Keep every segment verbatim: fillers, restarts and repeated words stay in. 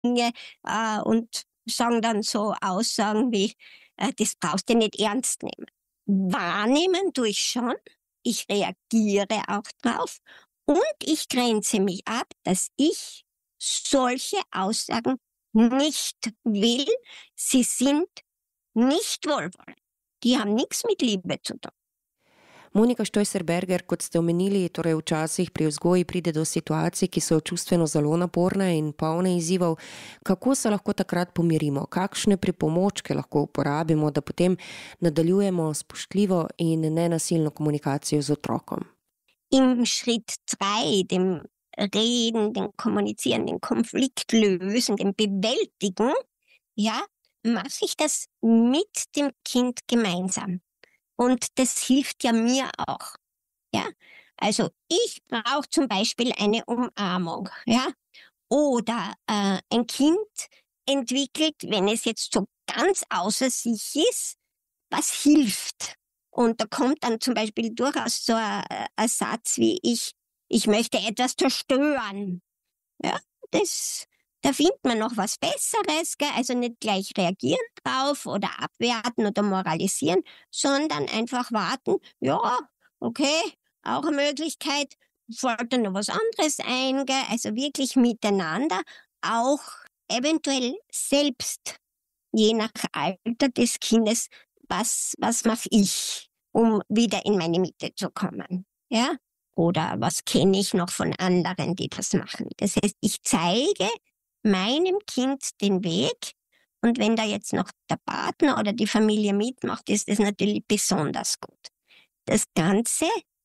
Dinge äh, und sagen dann so Aussagen wie, äh, das brauchst du nicht ernst nehmen. Wahrnehmen tue ich schon, ich reagiere auch drauf und ich grenze mich ab, dass ich solche Aussagen nicht will. Sie sind nicht wohlwollend. Die haben nichts mit Liebe zu tun. Monika Štojser-Berger, kot ste omenili, torej včasih pri vzgoji pride do situacij, ki so čustveno zelo naporne in polne izzivov. Kako se lahko takrat pomirimo? Kakšne pripomočke lahko uporabimo, da potem nadaljujemo spoštljivo in nenasilno komunikacijo z otrokom? Im Schritt drei, dem Reden, dem Kommunizieren, dem Konflikt lösen, dem Bewältigen, ja, mache ich das mit dem Kind gemeinsam. Und das hilft ja mir auch, ja. Also ich brauche zum Beispiel eine Umarmung, ja. Oder äh, ein Kind entwickelt, wenn es jetzt so ganz außer sich ist, was hilft. Und da kommt dann zum Beispiel durchaus so ein, ein Satz wie ich, ich möchte etwas zerstören. Ja, das, da findet man noch was Besseres, gell? Also nicht gleich reagieren drauf oder abwerten oder moralisieren, sondern einfach warten, ja, okay, auch eine Möglichkeit, fällt da noch was anderes ein, gell? Also wirklich miteinander, auch eventuell selbst, je nach Alter des Kindes, was, was mache ich, um wieder in meine Mitte zu kommen, ja? Oder was kenne ich noch von anderen, die das machen? Das heißt, ich zeige meinem Kind den Weg und wenn da jetzt noch der Partner oder die Familie mitmacht, ist das natürlich besonders gut. Das Ganze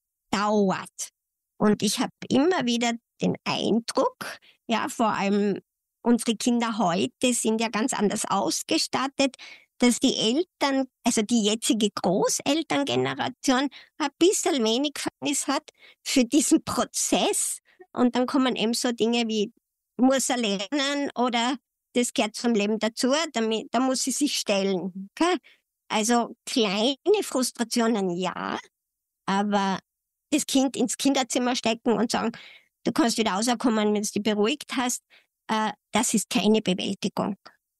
dauert und ich habe immer wieder den Eindruck, ja, vor allem unsere Kinder heute sind ja ganz anders ausgestattet, dass die Eltern, also die jetzige Großelterngeneration, ein bisschen wenig Verständnis hat für diesen Prozess. Und dann kommen eben so Dinge wie, muss er lernen oder das gehört zum Leben dazu, damit, da muss sie sich stellen. Okay? Also kleine Frustrationen ja, aber das Kind ins Kinderzimmer stecken und sagen, du kannst wieder rauskommen, wenn du dich beruhigt hast, äh, das ist keine Bewältigung.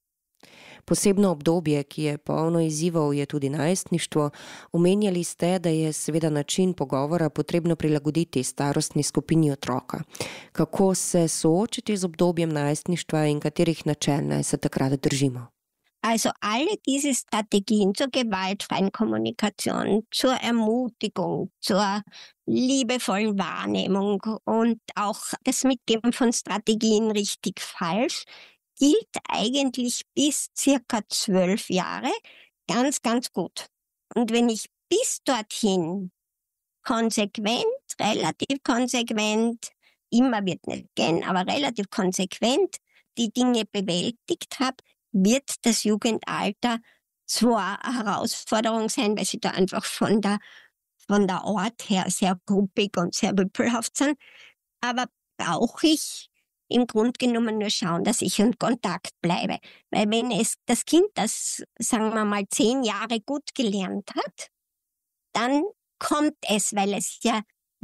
Posebno obdobje, ki je polno izzivov, je tudi najstništvo. Omenjali ste, da je seveda način pogovora potrebno prilagoditi starostni skupini otroka. Kako se soočiti z obdobjem najstništva in katerih načel naj se takrat držimo? Also alle diese Strategien zur gewaltfreien Kommunikation, zur Ermutigung, zur liebevollen Wahrnehmung und auch das Mitgeben von Strategien richtig falsch, gilt eigentlich bis circa zwölf Jahre ganz, ganz gut. Und wenn ich bis dorthin konsequent, relativ konsequent, immer wird nicht gehen, aber relativ konsequent die Dinge bewältigt habe, wird das Jugendalter zwar eine Herausforderung sein, weil sie da einfach von der, von der Art her sehr gruppig und sehr rüppelhaft sind, aber brauche ich im Grunde genommen nur schauen, dass ich in Kontakt bleibe. Weil wenn es das Kind, das, sagen wir mal, zehn Jahre gut gelernt hat, dann kommt es, weil es ja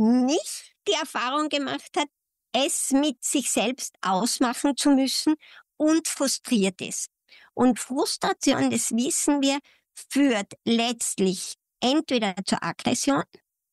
nicht die Erfahrung gemacht hat, es mit sich selbst ausmachen zu müssen und frustriert ist. Und Frustration, das wissen wir, führt letztlich entweder zur Aggression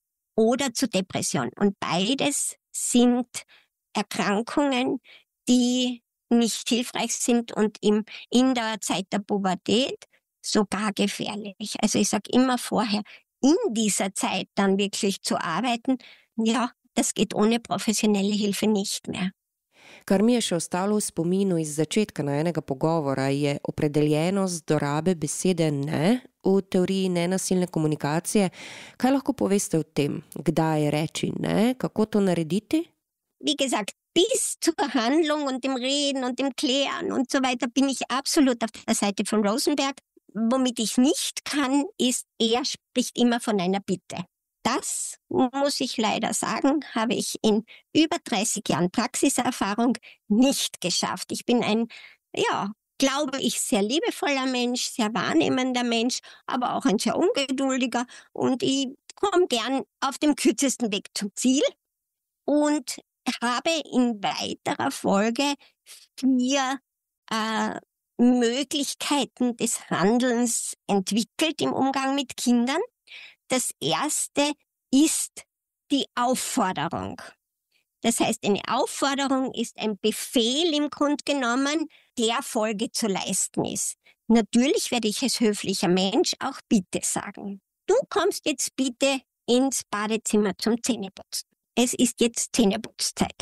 oder zur Depression. Und beides sind Erkrankungen, die nicht hilfreich sind und im, in der Zeit der Pubertät sogar gefährlich. Also ich sage immer vorher, in dieser Zeit dann wirklich zu arbeiten, ja, das geht ohne professionelle Hilfe nicht mehr. Kar mi je še ostalo v spominu iz začetka najnega pogovora, je opredeljenost dorabe besede ne v teoriji nenasilne komunikacije. Kaj lahko poveste o tem? Kdaj reči ne? Kako to narediti? Wie gesagt, bis zur Handlung und dem Reden und dem Klären und so weiter bin ich absolut auf der Seite von Rosenberg. Womit ich nicht kann, ist, er spricht immer von einer Bitte. Das, muss ich leider sagen, habe ich in über dreißig Jahren Praxiserfahrung nicht geschafft. Ich bin ein, ja, glaube ich, sehr liebevoller Mensch, sehr wahrnehmender Mensch, aber auch ein sehr ungeduldiger und ich komme gern auf dem kürzesten Weg zum Ziel und habe in weiterer Folge vier äh, Möglichkeiten des Handelns entwickelt im Umgang mit Kindern. Das erste ist die Aufforderung. Das heißt, eine Aufforderung ist ein Befehl im Grunde genommen, der Folge zu leisten ist. Natürlich werde ich als höflicher Mensch auch bitte sagen. Du kommst jetzt bitte ins Badezimmer zum Zähneputzen. Es ist jetzt Zähneputzzeit.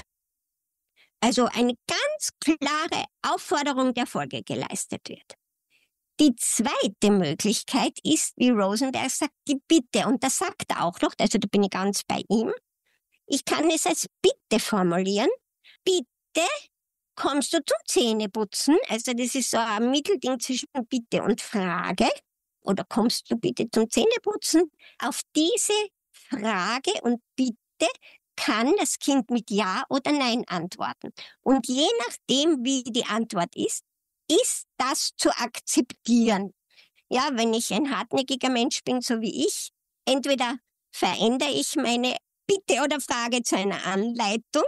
Also eine ganz klare Aufforderung, der Folge geleistet wird. Die zweite Möglichkeit ist, wie Rosenberg sagt, die Bitte. Und das sagt er auch noch, also da bin ich ganz bei ihm. Ich kann es als Bitte formulieren. Bitte kommst du zum Zähneputzen? Also das ist so ein Mittelding zwischen Bitte und Frage. Oder kommst du bitte zum Zähneputzen? Auf diese Frage und Bitte kann das Kind mit Ja oder Nein antworten. Und je nachdem, wie die Antwort ist, ist das zu akzeptieren. Ja, wenn ich ein hartnäckiger Mensch bin, so wie ich, entweder verändere ich meine Bitte oder Frage zu einer Anleitung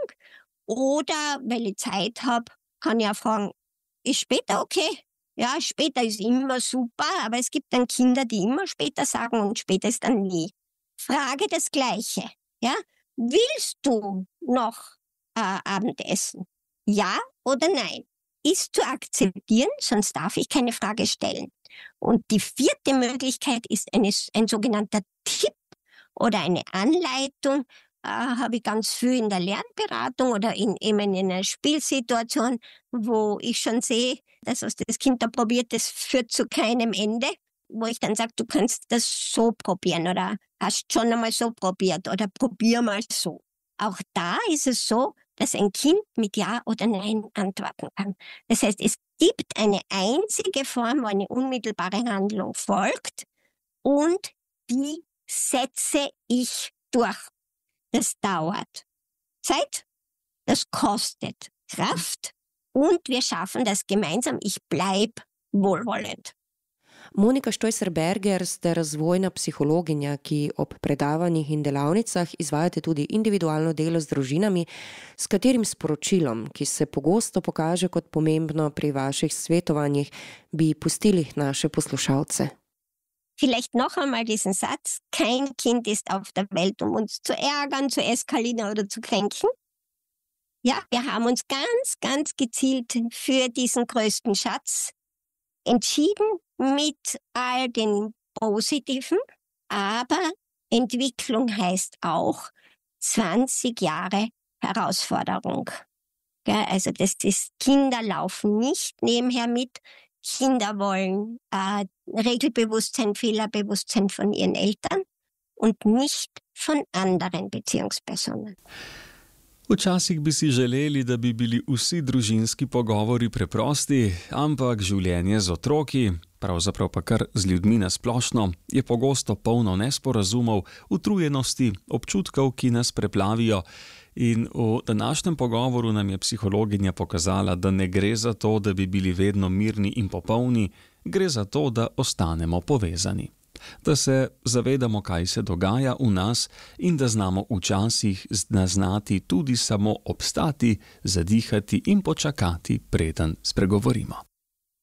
oder, weil ich Zeit habe, kann ich auch fragen, ist später okay? Ja, später ist immer super, aber es gibt dann Kinder, die immer später sagen und später ist dann nie. Frage das Gleiche, ja? Willst du noch äh, Abendessen? Ja oder nein? Ist zu akzeptieren, sonst darf ich keine Frage stellen. Und die vierte Möglichkeit ist eine, ein sogenannter Tipp oder eine Anleitung. Äh, habe ich ganz viel in der Lernberatung oder in, eben in einer Spielsituation, wo ich schon sehe, dass was das Kind da probiert, das führt zu keinem Ende. Wo ich dann sage, du kannst das so probieren oder hast schon einmal so probiert oder probier mal so. Auch da ist es so, dass ein Kind mit Ja oder Nein antworten kann. Das heißt, es gibt eine einzige Form, wo eine unmittelbare Handlung folgt und die setze ich durch. Das dauert Zeit, das kostet Kraft und wir schaffen das gemeinsam. Ich bleib wohlwollend. Monika Štojser-Berger ste razvojna psihologinja, ki ob predavanjih in delavnicah izvajate tudi individualno delo z družinami. S katerim sporočilom, ki se pogosto pokaže kot pomembno pri vaših svetovanjih, bi pustili naše poslušalce? Vielleicht noch einmal diesen Satz, kein Kind ist auf der Welt, um uns zu ärgern, zu eskalieren oder zu kränken. Ja, wir haben uns ganz, ganz gezielt für diesen größten Schatz entschieden mit all den Positiven, aber Entwicklung heißt auch zwanzig Jahre Herausforderung. Ja, also das ist, Kinder laufen nicht nebenher mit, Kinder wollen äh, Regelbewusstsein, Fehlerbewusstsein von ihren Eltern und nicht von anderen Beziehungspersonen. Včasih bi si želeli, da bi bili vsi družinski pogovori preprosti, ampak življenje z otroki, pravzaprav pa kar z ljudmi na splošno, je pogosto polno nesporazumov, utrujenosti, občutkov, ki nas preplavijo. In v današnjem pogovoru nam je psihologinja pokazala, da ne gre za to, da bi bili vedno mirni in popolni, gre za to, da ostanemo povezani. Da se zavedamo, kaj se dogaja v nas in da znamo včasih znati tudi samo obstati, zadihati in počakati, preden spregovorimo.